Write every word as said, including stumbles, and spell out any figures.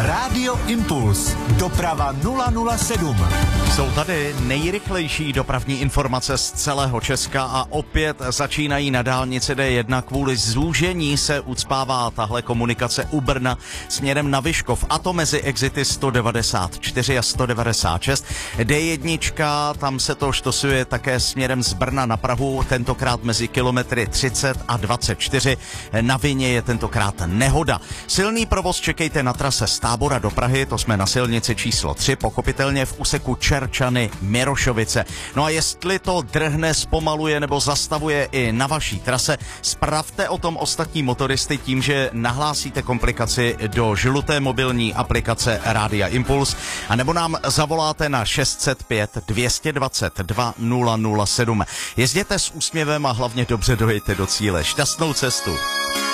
Rádio Impuls. Doprava nula nula sedm. Jsou tady nejrychlejší dopravní informace z celého Česka a opět začínají na dálnici D jedna. Kvůli zúžení se ucpává tahle komunikace u Brna směrem na Vyškov, a to mezi exity sto devadesát čtyři a sto devadesát šest. D jedna, tam se to štosuje také směrem z Brna na Prahu, tentokrát mezi kilometry třicet a dvacet čtyři. Na vině je tentokrát nehoda. Silný provoz čekejte na trase z Tábora do Prahy, to jsme na silnici číslo tři, pochopitelně v úseku Čerčany Mirošovice. No a jestli to drhne, zpomaluje nebo zastavuje i na vaší trase, spravte o tom ostatní motoristy tím, že nahlásíte komplikaci do žluté mobilní aplikace Rádia Impuls, a nebo nám zavoláte na šest set pět dvě stě dvacet dva nula nula sedm. Jezděte s úsměvem a hlavně dobře dojďte do cíle. Šťastnou cestu.